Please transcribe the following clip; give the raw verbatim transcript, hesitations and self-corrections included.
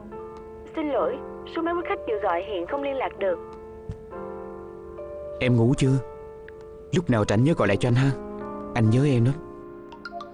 Xin lỗi, số máy quý khách vừa gọi hiện không liên lạc được. Em ngủ chưa? Lúc nào rảnh nhớ gọi lại cho anh ha. Anh nhớ em lắm.